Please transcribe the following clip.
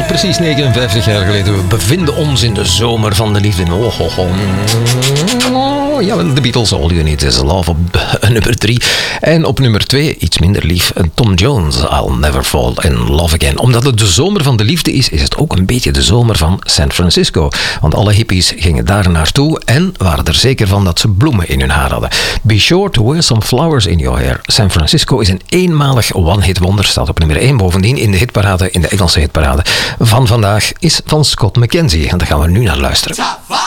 Precies 59 jaar geleden. We bevinden ons in de zomer van de liefde. Ja, de Beatles, All You Need Is Love op nummer 3. En op nummer 2, iets minder lief, Tom Jones, I'll Never Fall in Love Again. Omdat het de zomer van de liefde is het ook een beetje de zomer van San Francisco. Want alle hippies gingen daar naartoe en waren er zeker van dat ze bloemen in hun haar hadden. Be sure to wear some flowers in your hair. San Francisco is een eenmalig one-hit wonder, staat op nummer 1 bovendien in de hitparade, in de Engelse hitparade van vandaag, is van Scott McKenzie. En daar gaan we nu naar luisteren.